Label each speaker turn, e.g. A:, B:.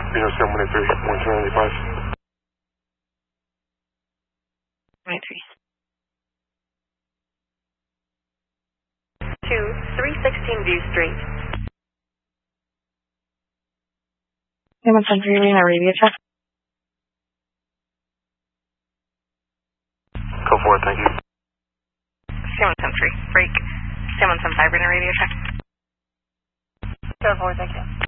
A: Vino 713, 195.
B: 23.
C: 316 View Street.
B: 710 Arena radio check.
A: Code 4, thank you.
C: 710 break. 715 Arena radio check.
D: Code 4, thank you.